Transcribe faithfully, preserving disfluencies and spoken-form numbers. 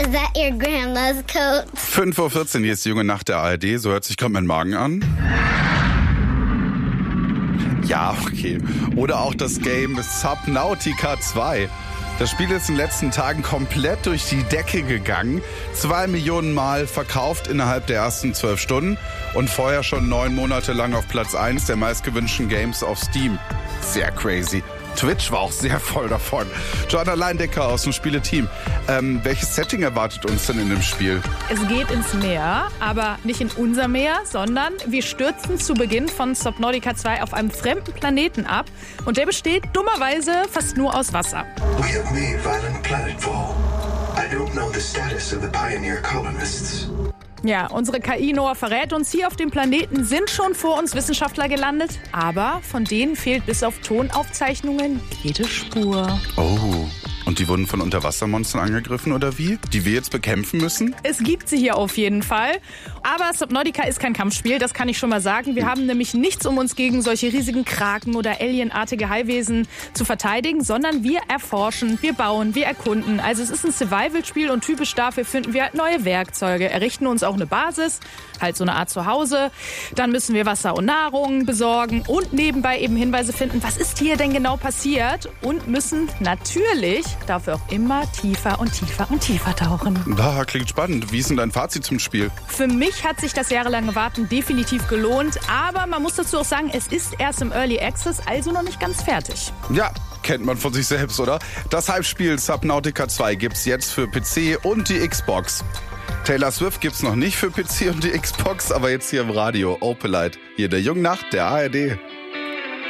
Is that your grandma's coat? fünf Uhr vierzehn, hier ist die junge Nacht der A R D. So hört sich gerade mein Magen an. Ja, okay. Oder auch das Game Subnautica zwei. Das Spiel ist in den letzten Tagen komplett durch die Decke gegangen. Zwei Millionen Mal verkauft innerhalb der ersten zwölf Stunden und vorher schon neun Monate lang auf Platz eins der meistgewünschten Games auf Steam. Sehr crazy. Twitch war auch sehr voll davon. Joanna Leindecker aus dem Spieleteam. Ähm, welches Setting erwartet uns denn in dem Spiel? Es geht ins Meer, aber nicht in unser Meer, sondern wir stürzen zu Beginn von Subnautica zwei auf einem fremden Planeten ab. Und der besteht dummerweise fast nur aus Wasser. We have made violent planetfall. I don't know the status of the pioneer colonists. Ja, unsere K I Noah verrät uns, hier auf dem Planeten sind schon vor uns Wissenschaftler gelandet, aber von denen fehlt bis auf Tonaufzeichnungen jede Spur. Oh, und die wurden von Unterwassermonstern angegriffen oder wie? Die wir jetzt bekämpfen müssen? Es gibt sie hier auf jeden Fall. Aber Subnautica ist kein Kampfspiel, das kann ich schon mal sagen. Wir haben nämlich nichts, um uns gegen solche riesigen Kraken oder alienartige Haiwesen zu verteidigen, sondern wir erforschen, wir bauen, wir erkunden. Also es ist ein Survival-Spiel und typisch dafür finden wir halt neue Werkzeuge, errichten uns auch eine Basis, halt so eine Art Zuhause. Dann müssen wir Wasser und Nahrung besorgen und nebenbei eben Hinweise finden, was ist hier denn genau passiert, und müssen natürlich dafür auch immer tiefer und tiefer und tiefer tauchen. Da klingt spannend. Wie ist denn dein Fazit zum Spiel? Für mich hat sich das jahrelange Warten definitiv gelohnt, aber man muss dazu auch sagen, es ist erst im Early Access, also noch nicht ganz fertig. Ja, kennt man von sich selbst, oder? Das Hype-Spiel Subnautica zwei gibt's jetzt für P C und die Xbox. Taylor Swift gibt's noch nicht für P C und die Xbox, aber jetzt hier im Radio. Opelite, hier der Jungen Nacht der A R D.